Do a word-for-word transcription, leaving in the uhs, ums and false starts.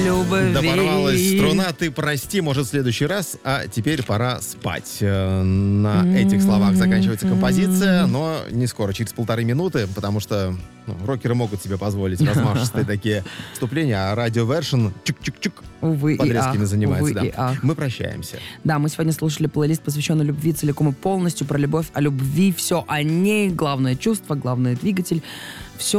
любви. Да порвалась струна, ты прости, может, в следующий раз, а теперь пора спать. Э, На этих словах заканчивается композиция, но не скоро, через полторы минуты, потому что ну, рокеры могут себе позволить размашистые такие вступления, а радиовершн чук-чук-чук Увы и подрезками ах, занимается. увы Да. и ах. Мы прощаемся. Да, мы сегодня слушали плейлист, посвященный любви целиком и полностью, про любовь, о любви, все о ней, главное чувство, главный двигатель. Все